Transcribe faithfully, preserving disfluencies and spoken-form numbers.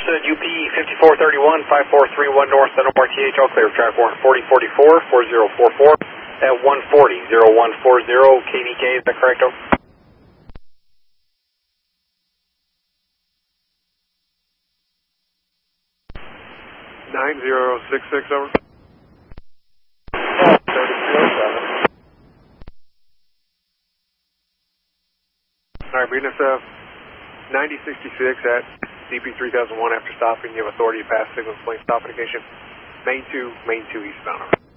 uh, U P fifty-four thirty-one, five four three one north, N O R T H, all clear. Traffic warrant forty forty-four, four zero four four at one forty, zero one four zero, K D K, is that correct, over? nine zero six six, over. All right, Venus, uh, ninety sixty-six at D P three thousand one after stopping. You have authority to pass signals, plane stop indication. Main two, main two eastbound.